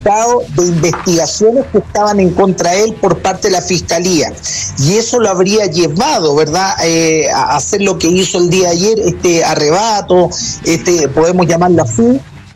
de investigaciones que estaban en contra de él por parte de la Fiscalía, y eso lo habría llevado, ¿verdad?, a hacer lo que hizo el día de ayer, este arrebato, podemos llamarlo así,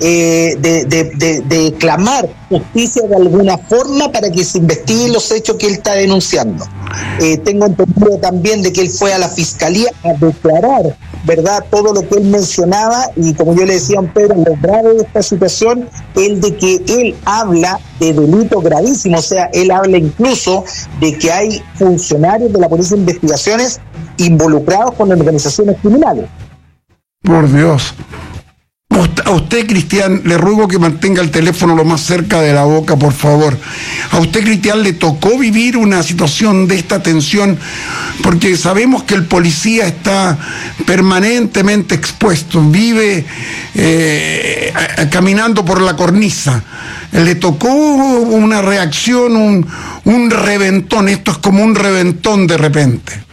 de clamar justicia de alguna forma para que se investiguen los hechos que él está denunciando. Tengo entendido también de que él fue a la Fiscalía a declarar, ¿verdad?, todo lo que él mencionaba, y como yo le decía a don Pedro, lo grave de esta situación es de que él habla de delitos gravísimos, o sea, él habla incluso de que hay funcionarios de la Policía de Investigaciones involucrados con organizaciones criminales. Por Dios. A usted, Cristian, le ruego que mantenga el teléfono lo más cerca de la boca, por favor. A usted, Cristian, le tocó vivir una situación de esta tensión, porque sabemos que el policía está permanentemente expuesto, vive caminando por la cornisa. Le tocó una reacción, un reventón. Esto es como un reventón de repente.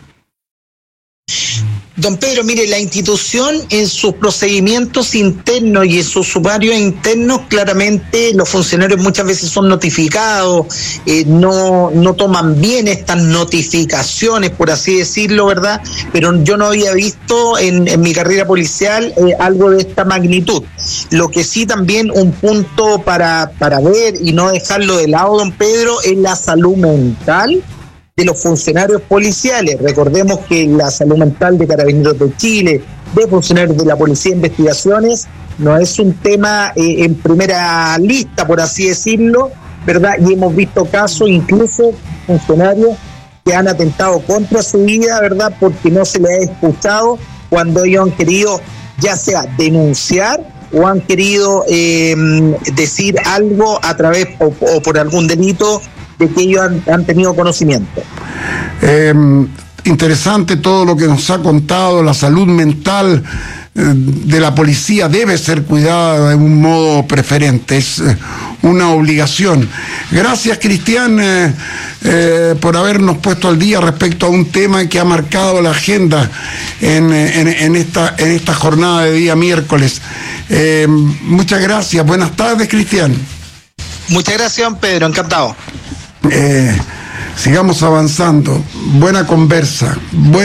Don Pedro, mire, la institución en sus procedimientos internos y en sus sumarios internos, claramente los funcionarios muchas veces son notificados, no toman bien estas notificaciones, por así decirlo, ¿verdad? Pero yo no había visto en mi carrera policial algo de esta magnitud. Lo que sí también un punto para ver y no dejarlo de lado, don Pedro, es la salud mental de los funcionarios policiales. Recordemos que la salud mental de Carabineros de Chile, de funcionarios de la Policía de Investigaciones, no es un tema en primera lista, por así decirlo, ¿verdad? Y hemos visto casos, incluso funcionarios que han atentado contra su vida, ¿verdad?, porque no se les ha escuchado cuando ellos han querido, ya sea denunciar o han querido decir algo a través o por algún delito de que ellos han tenido conocimiento. Interesante todo lo que nos ha contado. La salud mental de la policía debe ser cuidada de un modo preferente, es una obligación. Gracias, Cristian, por habernos puesto al día respecto a un tema que ha marcado la agenda en esta jornada de día miércoles. Muchas gracias. Buenas tardes, Cristian. Muchas gracias, don Pedro, encantado. Sigamos avanzando. Buena conversa.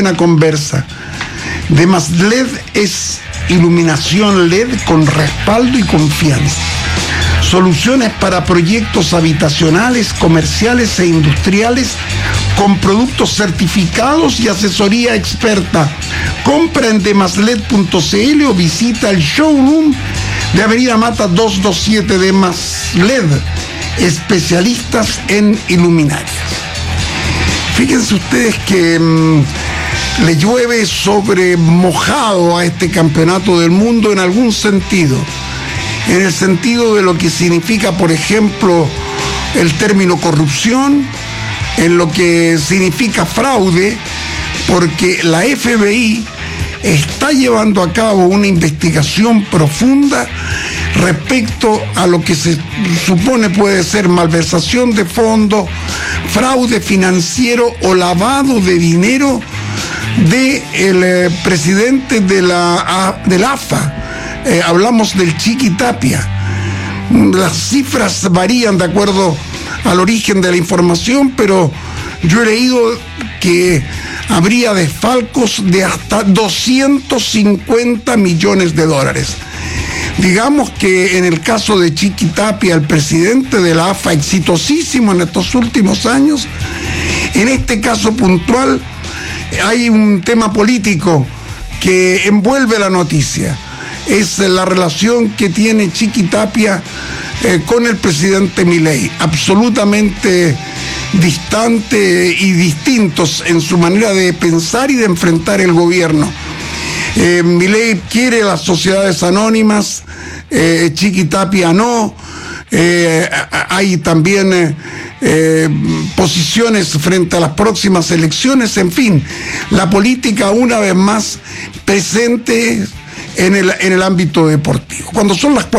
Demasled es iluminación LED con respaldo y confianza. Soluciones para proyectos habitacionales, comerciales e industriales con productos certificados y asesoría experta. Compra en demasled.cl o visita el showroom de Avenida Mata 227. Demasled, especialistas en iluminarias. Fíjense ustedes que le llueve sobre mojado a este campeonato del mundo en algún sentido. En el sentido de lo que significa, por ejemplo, el término corrupción, en lo que significa fraude, porque la FBI está llevando a cabo una investigación profunda respecto a lo que se supone puede ser malversación de fondos, fraude financiero o lavado de dinero del presidente del AFA. Hablamos del Chiqui Tapia. Las cifras varían de acuerdo al origen de la información, pero yo he leído que habría desfalcos de hasta 250 millones de dólares. Digamos que en el caso de Chiqui Tapia, el presidente de la AFA, exitosísimo en estos últimos años, en este caso puntual hay un tema político que envuelve la noticia. Es la relación que tiene Chiqui Tapia con el presidente Milei, absolutamente distante y distintos en su manera de pensar y de enfrentar el gobierno. Milei quiere las sociedades anónimas, Chiqui Tapia no. Hay también posiciones frente a las próximas elecciones. En fin, la política una vez más presente en el ámbito deportivo. Cuando son las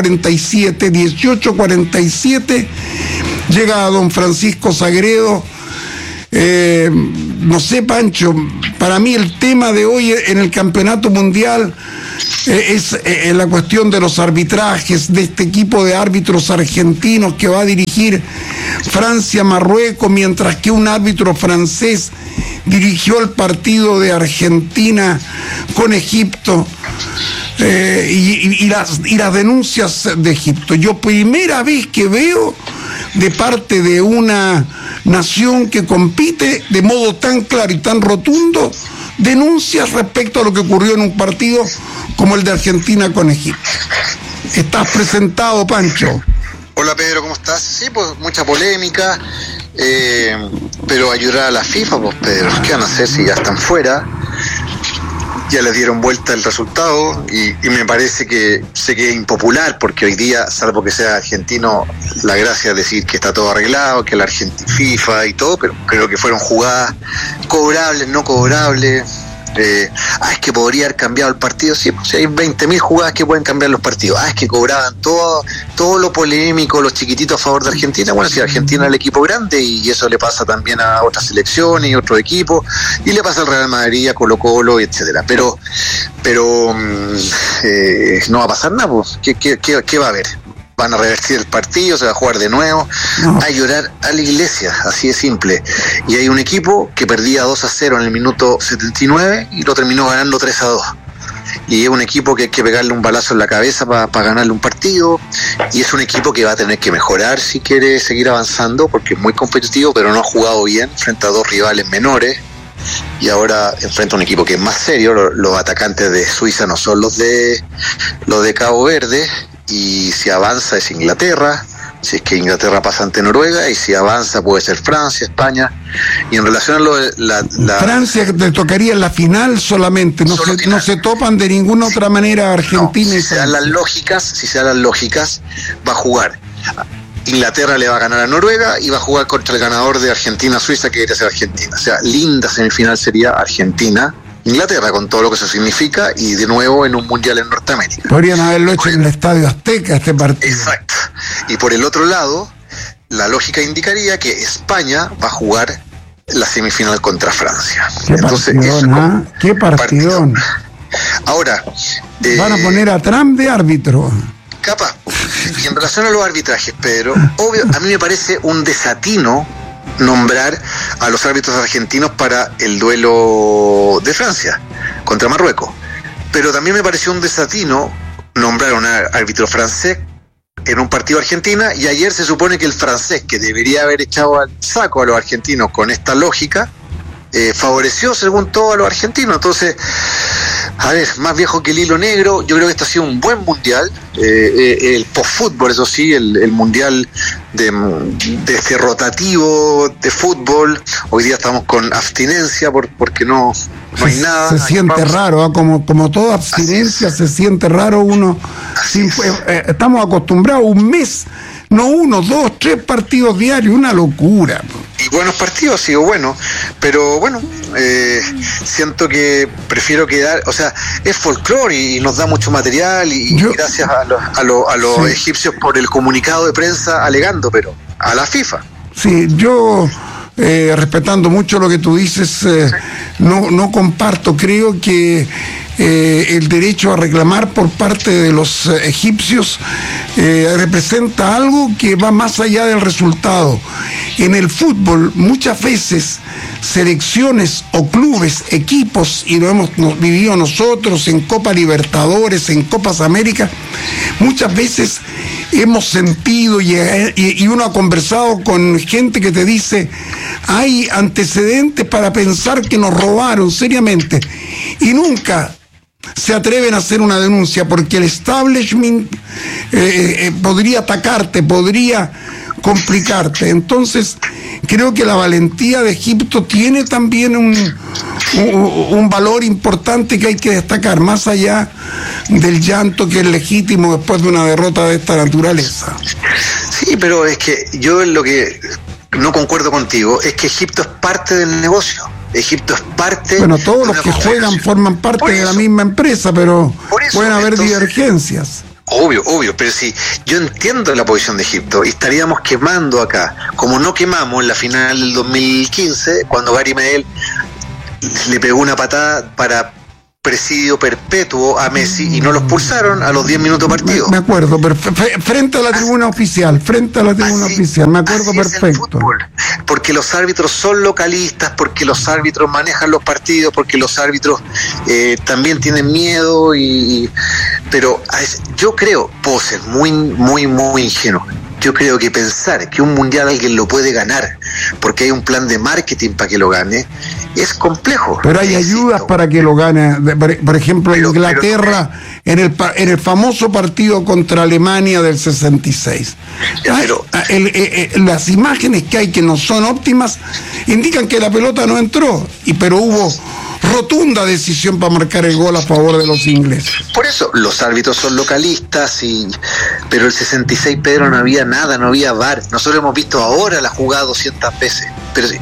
18:47, llega don Francisco Sagredo. No sé, Pancho, para mí el tema de hoy en el campeonato mundial es la cuestión de los arbitrajes, de este equipo de árbitros argentinos que va a dirigir Francia-Marruecos, mientras que un árbitro francés dirigió el partido de Argentina con Egipto. Y las denuncias de Egipto. Yo primera vez que veo de parte de una nación que compite de modo tan claro y tan rotundo denuncias respecto a lo que ocurrió en un partido como el de Argentina con Egipto. ¿Estás presentado, Pancho? Hola Pedro, ¿cómo estás? Sí, pues mucha polémica, pero ayudar a la FIFA, pues Pedro, ¿qué van a hacer si ya están fuera? Ya les dieron vuelta el resultado y me parece que se queda impopular, porque hoy día, salvo que sea argentino, la gracia es decir que está todo arreglado, que la FIFA y todo, pero creo que fueron jugadas cobrables, no cobrables. Es que podría haber cambiado el partido. Sí, pues hay 20.000 jugadas que pueden cambiar los partidos. Es que cobraban todo lo polémico, los chiquititos a favor de Argentina. Bueno, si Argentina es el equipo grande, y eso le pasa también a otras selecciones y otros equipos, y le pasa al Real Madrid, a Colo-Colo, etcétera. Pero no va a pasar nada, pues. ¿Qué va a haber? Van a revertir el partido, se va a jugar de nuevo, a llorar a la iglesia, así de simple. Y hay un equipo que perdía 2-0 en el minuto 79 y lo terminó ganando 3-2. Y es un equipo que hay que pegarle un balazo en la cabeza para ganarle un partido, y es un equipo que va a tener que mejorar si quiere seguir avanzando, porque es muy competitivo, pero no ha jugado bien frente a dos rivales menores. Y ahora enfrenta un equipo que es más serio. Los atacantes de Suiza no son los de Cabo Verde. Y si avanza es Inglaterra, si es que Inglaterra pasa ante Noruega, y si avanza puede ser Francia, España. Y en relación a lo de la Francia, que te tocaría en la final solamente, no se topan de ninguna otra manera Argentina. Si se dan las lógicas, va a jugar. Inglaterra le va a ganar a Noruega y va a jugar contra el ganador de Argentina-Suiza, que debería ser Argentina. O sea, linda semifinal sería Argentina-Inglaterra, con todo lo que eso significa, y de nuevo en un mundial en Norteamérica. Podrían haberlo hecho en el Estadio Azteca este partido. Exacto. Y por el otro lado, la lógica indicaría que España va a jugar la semifinal contra Francia. Qué partidón. Ahora, van a poner a Trump de árbitro. Capaz. Y en relación a los arbitrajes, Pedro, obvio, a mí me parece un desatino nombrar a los árbitros argentinos para el duelo de Francia contra Marruecos. Pero también me pareció un desatino nombrar a un árbitro francés en un partido Argentina, y ayer se supone que el francés, que debería haber echado al saco a los argentinos con esta lógica, favoreció según todo a los argentinos. Entonces, a ver, más viejo que el hilo negro, yo creo que este ha sido un buen mundial, el post-fútbol, eso sí, el mundial de este rotativo de fútbol. Hoy día estamos con abstinencia porque no hay nada. Se siente raro, como toda abstinencia, se siente raro uno. Estamos acostumbrados a un mes, no 1, 2, 3 partidos diarios, una locura. Y buenos partidos, sí, bueno, pero bueno, siento que prefiero quedar, o sea, es folclore y nos da mucho material, y gracias a los egipcios por el comunicado de prensa alegando, pero a la FIFA. Sí, yo respetando mucho lo que tú dices, no comparto, creo que el derecho a reclamar por parte de los egipcios representa algo que va más allá del resultado. En el fútbol, muchas veces, selecciones o clubes, equipos, y lo hemos vivido nosotros en Copa Libertadores, en Copas América, muchas veces hemos sentido y uno ha conversado con gente que te dice, hay antecedentes para pensar que nos robaron seriamente, y nunca se atreven a hacer una denuncia porque el establishment podría atacarte, podría complicarte. Entonces creo que la valentía de Egipto tiene también un valor importante que hay que destacar, más allá del llanto que es legítimo después de una derrota de esta naturaleza. Sí, pero es que yo lo que no concuerdo contigo es que Egipto es parte del negocio. Egipto es parte. Bueno, todos los que juegan forman parte de la misma empresa, pero pueden haber divergencias. Obvio, pero sí, yo entiendo la posición de Egipto, y estaríamos quemando acá, como no quemamos en la final del 2015, cuando Gary Medel le pegó una patada para presidio perpetuo a Messi y no lo expulsaron a los 10 minutos de partido. Me acuerdo, frente a la tribuna oficial, me acuerdo perfecto. Porque los árbitros son localistas, porque los árbitros manejan los partidos, porque los árbitros también tienen miedo, pero yo creo, puedo ser muy ingenuo. Yo creo que pensar que un mundial alguien lo puede ganar porque hay un plan de marketing para que lo gane es complejo. Pero hay ayudas para que lo gane. Por ejemplo, Inglaterra en el famoso partido contra Alemania del 66. Las imágenes que hay, que no son óptimas, indican que la pelota no entró, pero hubo rotunda decisión para marcar el gol a favor de los ingleses. Por eso, los árbitros son localistas, pero el 66, Pedro, no había nada, no había VAR. Nosotros hemos visto ahora la jugada 200 veces. Pero sí.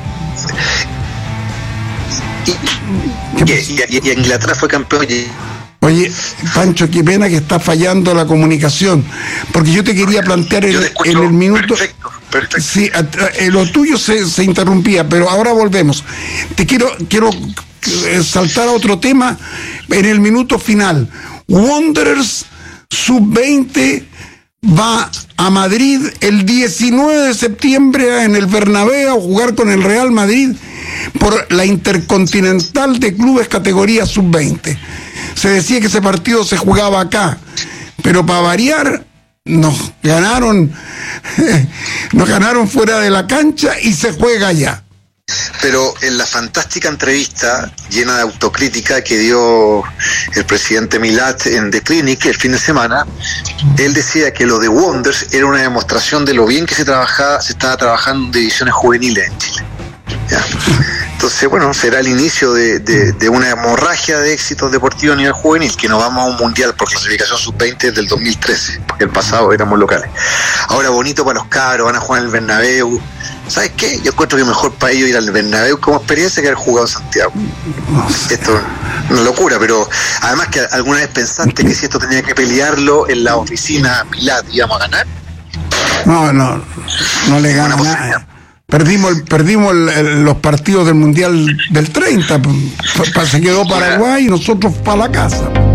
Y Inglaterra fue campeón. Oye, Pancho, qué pena que está fallando la comunicación, porque yo te quería plantear en el minuto... Perfecto. Sí, lo tuyo se interrumpía, pero ahora volvemos. Te quiero saltar a otro tema en el minuto final. Wanderers Sub-20 va a Madrid el 19 de septiembre en el Bernabéu a jugar con el Real Madrid por la Intercontinental de Clubes categoría Sub-20. Se decía que ese partido se jugaba acá, pero para variar nos ganaron fuera de la cancha y se juega allá. Pero en la fantástica entrevista llena de autocrítica que dio el presidente Milat en The Clinic el fin de semana, él decía que lo de Wanderers era una demostración de lo bien que se estaba trabajando en divisiones juveniles en Chile. ¿Ya? Entonces, bueno, será el inicio de una hemorragia de éxitos deportivos a nivel juvenil, que nos vamos a un mundial por clasificación sub-20 del 2013, porque el pasado éramos locales. Ahora bonito para los cabros, van a jugar en el Bernabéu. ¿Sabes qué? Yo encuentro que mejor para ellos ir al Bernabéu como experiencia que haber jugado en Santiago. Esto es una locura, pero además que alguna vez pensaste que si esto tenía que pelearlo en la oficina Pilat íbamos a ganar. No le gana nada. Perdimos los partidos del Mundial del 30, se quedó Paraguay y nosotros para la casa.